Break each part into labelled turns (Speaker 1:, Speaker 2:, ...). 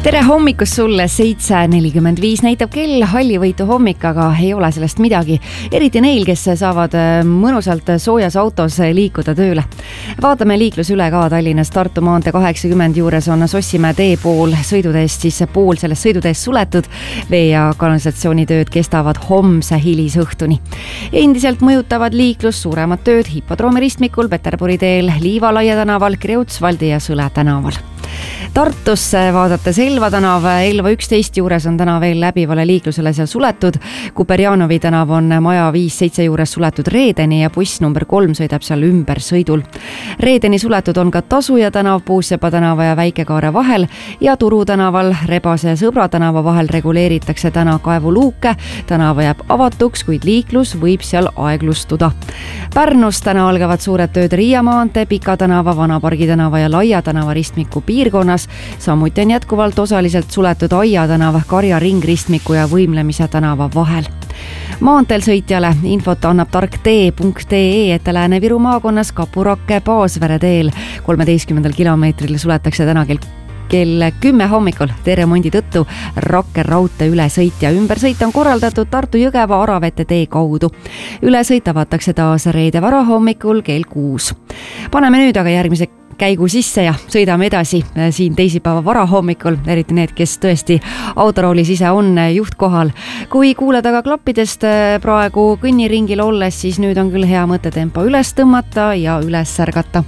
Speaker 1: Tere hommikust sulle, 7.45 näitab kell, hallivõitu hommik, aga ei ole sellest midagi. Eriti neil, kes saavad mõnusalt soojas autos liikuda tööle. Vaatame liiklus üle ka Tallinnas. Tartu maantee 80 juures on Sossimäe tee pool sõiduteest, siis pool sellest sõiduteest suletud. Vee- ja kanalisatsioonitööd kestavad homse hilisõhtuni. Endiselt mõjutavad liiklus suuremad tööd Hipodroomi ristmikul, Peterburi teel, Liivalaia tänaval, Kreutzwaldi ja Sõle tänaval. Tartusse vaadates Elva tänav, Elva 11 juures on täna veel läbivale liiklusele seal suletud. Kuperjanovi tänav on maja 5-7 juures suletud Reedeni ja buss number 3 sõidab seal ümber sõidul. Reedeni suletud on ka Tasuja tänav Puussepa tänava ja Väike-Kaare vahel ja Turu tänaval Rebase ja Sõbra tänava vahel reguleeritakse täna kaevuluuke. Tänava jääb avatuks, kuid liiklus võib seal aeglustuda. Pärnus täna algavad suured tööd Riia maantee, Pika tänava, Vanapargi tänava ja Laia tänava ristmiku piirkonnas. Samuti on jätkuvalt osaliselt suletud Aia tänav, Karja ringristmiku ja Võimlemise tänava vahel. Maanteel sõitjale infot annab tarktee.ee, et Lääne-Viru maakonnas Kapurakke Paasvere teel 13 kilomeetril suletakse täna kell 10 hommikul teeremondi tõttu Rakke raudtee ülesõit ja ümbersõit on korraldatud Tartu-Jõgeva Aravete tee kaudu. Ülesõit avatakse taas reede varahommikul kell 6. Paneme nüüd aga järgmise käigu sisse ja sõidame edasi siin teisipäeva varahommikul, eriti need, kes tõesti autoroolis ise on juhtkohal. Kui kuuled aga klappidest praegu kõnniringil olles, siis nüüd on küll hea mõte tempo üles tõmmata ja üles särgata.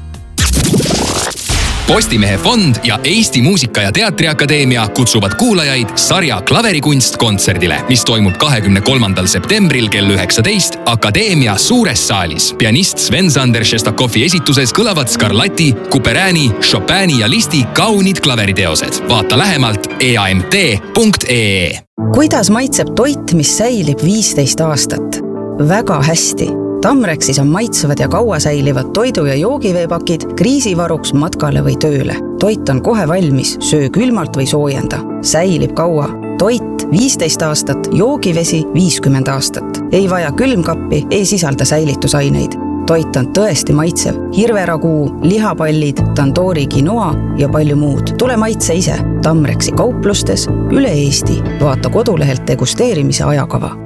Speaker 2: Postimehe fond ja Eesti Muusika- ja Teatriakadeemia kutsuvad kuulajaid sarja Klaverikunst kontserdile, mis toimub 23. septembril kell 19 Akadeemia suures saalis. Pianist Sven-Sander Šestakovi esituses kõlavad Scarlatti, Couperini, Chopini ja Listi kaunid klaveriteosed. Vaata lähemalt eamt.ee.
Speaker 3: Kuidas maitseb toit, mis säilib 15 aastat? Väga hästi. Tamrexis on maitsevad ja kaua säilivad toidu- ja joogiveepakid kriisivaruks matkale või tööle. Toit on kohe valmis, söö külmalt või soojenda. Säilib kaua. Toit 15 aastat, joogivesi 50 aastat. Ei vaja külmkappi, ei sisalda säilitusaineid. Toit on tõesti maitsev. Hirveraguu, lihapallid, tandoori quinoa ja palju muud. Tule maitse ise. Tamrexi kauplustes üle Eesti. Vaata kodulehelt degusteerimise ajakava.